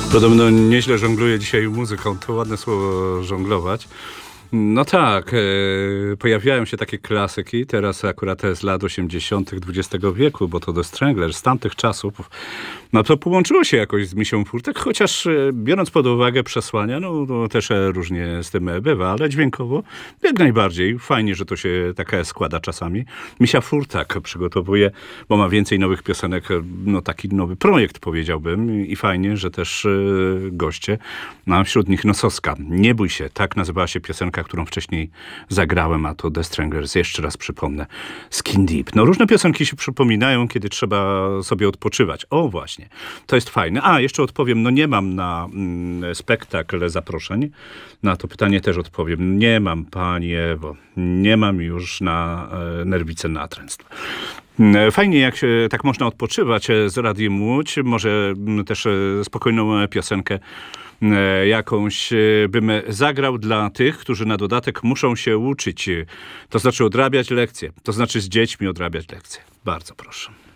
Podobno nieźle żongluje dzisiaj muzyką, to ładne słowo żonglować. No tak, pojawiają się takie klasyki, teraz akurat z lat 80. XX wieku, bo to The Stranglers z tamtych czasów. No to połączyło się jakoś z Misią Furtek, chociaż biorąc pod uwagę przesłania, no też różnie z tym bywa, ale dźwiękowo jak najbardziej. Fajnie, że to się tak składa czasami. Misia Furtak przygotowuje, bo ma więcej nowych piosenek, no taki nowy projekt powiedziałbym i fajnie, że też goście, no wśród nich Nososka. Nie bój się, tak nazywała się piosenka, którą wcześniej zagrałem, a to The Stranglers, jeszcze raz przypomnę, Skin Deep. No różne piosenki się przypominają, kiedy trzeba sobie odpoczywać. O właśnie, to jest fajne. A, jeszcze odpowiem, no nie mam na spektakl zaproszeń. Na to pytanie też odpowiem. Nie mam, Pani Ewo, nie mam już na nerwice natręstwa. Fajnie, jak się tak można odpoczywać z Radiem Łódź. Może też spokojną piosenkę jakąś bym zagrał dla tych, którzy na dodatek muszą się uczyć. To znaczy odrabiać lekcje. To znaczy z dziećmi odrabiać lekcje. Bardzo proszę.